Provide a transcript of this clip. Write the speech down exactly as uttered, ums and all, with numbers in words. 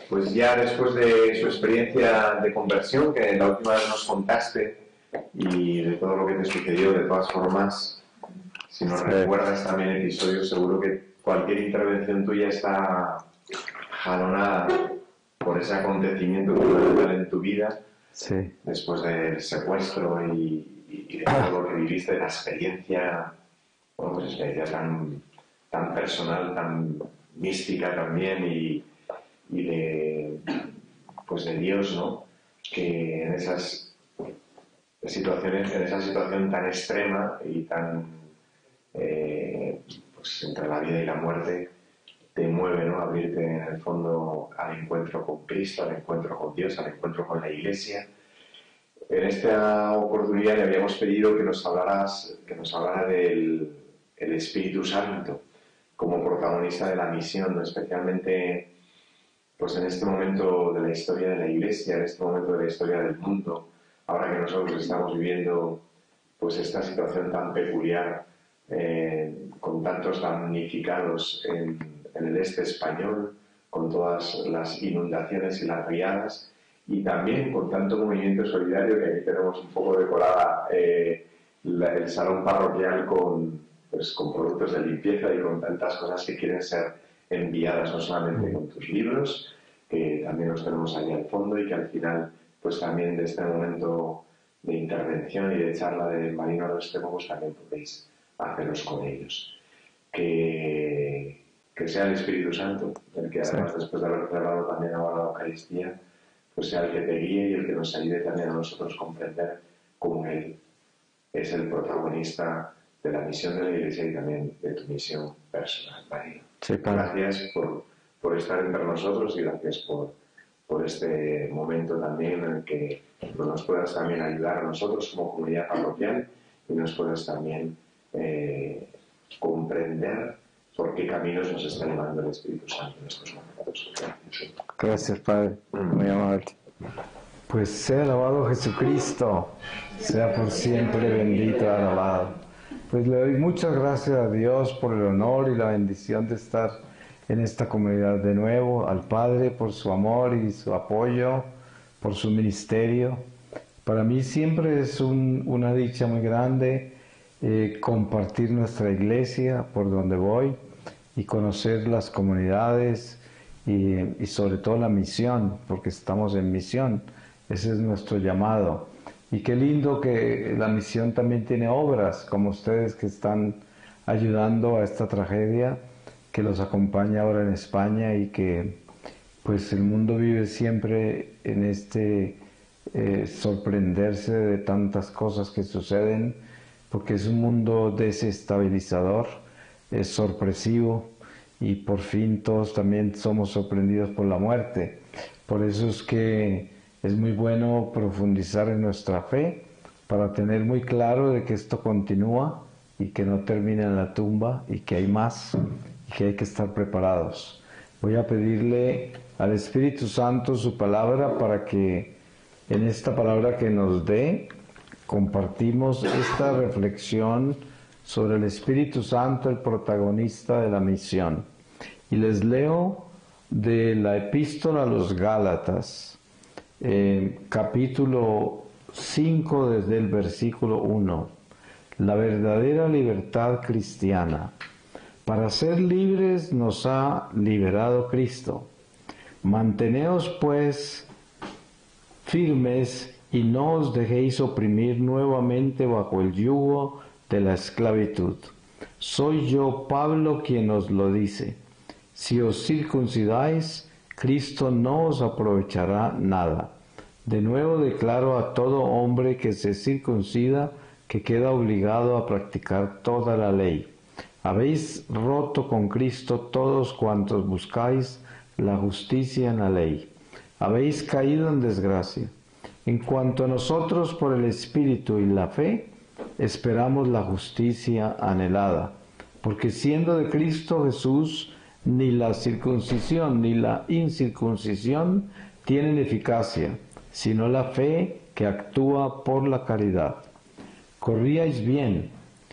pues ya después de su experiencia de conversión, que la última vez nos contaste, y de todo lo que te sucedió, de todas formas, si nos sí. recuerdas también episodios, seguro que cualquier intervención tuya está jalonada por ese acontecimiento fundamental en tu vida, sí. después del secuestro y, y, y de todo lo que viviste, de la experiencia, bueno, pues experiencia tan, tan personal, tan mística también, y, y de, pues de Dios, ¿no? Que en esas situaciones, en esa situación tan extrema y tan, eh, pues entre la vida y la muerte, te mueve, ¿no? Abrirte en el fondo al encuentro con Cristo, al encuentro con Dios, al encuentro con la Iglesia. En esta oportunidad le habíamos pedido que nos hablaras, que nos hablara del el Espíritu Santo como protagonista de la misión, ¿no? Especialmente pues en este momento de la historia de la Iglesia, en este momento de la historia del mundo, ahora que nosotros estamos viviendo pues esta situación tan peculiar, eh, con tantos damnificados en, en el este español, con todas las inundaciones y las riadas, y también con tanto movimiento solidario, que ahí tenemos un poco decorada eh, la, el salón parroquial con, pues, con productos de limpieza y con tantas cosas que quieren ser enviadas, no solamente con tus libros, que también los tenemos ahí al fondo, y que al final pues también de este momento de intervención y de charla de Marino Restrepo, pues también podéis haceros con ellos. Que, que sea el Espíritu Santo, el que además sí. después de haber celebrado también ahora la Eucaristía, pues sea el que te guíe y el que nos ayude también a nosotros comprender cómo Él es el protagonista de la misión de la Iglesia y también de tu misión personal, Marino. Sí, claro. Gracias por, por estar entre nosotros y gracias por, por este momento también en el que pues, nos puedas también ayudar a nosotros como comunidad parroquial y nos puedas también eh, comprender por qué caminos nos está llevando el Espíritu Santo en estos momentos. Gracias, Gracias, Padre. Muy amable. Pues sea alabado Jesucristo, sea por siempre bendito y alabado. Pues le doy muchas gracias a Dios por el honor y la bendición de estar en esta comunidad de nuevo, al Padre por su amor y su apoyo, por su ministerio. Para mí siempre es un, una dicha muy grande eh, compartir nuestra iglesia por donde voy y conocer las comunidades y, y sobre todo la misión, porque estamos en misión. Ese es nuestro llamado. Y qué lindo que la misión también tiene obras, como ustedes que están ayudando a esta tragedia, que los acompaña ahora en España y que pues el mundo vive siempre en este eh, sorprenderse de tantas cosas que suceden, porque es un mundo desestabilizador, es sorpresivo y por fin todos también somos sorprendidos por la muerte. Por eso es que es muy bueno profundizar en nuestra fe para tener muy claro de que esto continúa y que no termina en la tumba y que hay más y que hay que estar preparados. Voy a pedirle al Espíritu Santo su palabra para que en esta palabra que nos dé compartimos esta reflexión sobre el Espíritu Santo, el protagonista de la misión. Y les leo de la Epístola a los Gálatas, Eh, capítulo cinco desde el versículo uno. La verdadera libertad cristiana. Para ser libres nos ha liberado Cristo. Manteneos pues firmes y no os dejéis oprimir nuevamente bajo el yugo de la esclavitud. Soy yo, Pablo, quien os lo dice. Si os circuncidáis, Cristo no os aprovechará nada. De nuevo declaro a todo hombre que se circuncida que queda obligado a practicar toda la ley. Habéis roto con Cristo todos cuantos buscáis la justicia en la ley. Habéis caído en desgracia. En cuanto a nosotros, por el Espíritu y la fe, esperamos la justicia anhelada. Porque siendo de Cristo Jesús, ni la circuncisión ni la incircuncisión tienen eficacia, sino la fe que actúa por la caridad. Corríais bien,